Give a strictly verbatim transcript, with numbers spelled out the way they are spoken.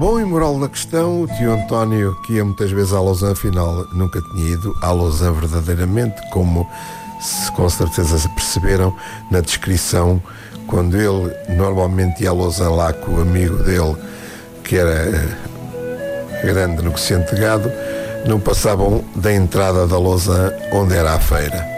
Bom, e moral da questão, o tio António, que ia muitas vezes à Lausanne, afinal nunca tinha ido à Lausanne verdadeiramente, como se com certeza se perceberam na descrição, quando ele normalmente ia à Lausanne lá com o amigo dele, que era grande negociante de gado, não passavam da entrada da Lausanne, onde era a feira.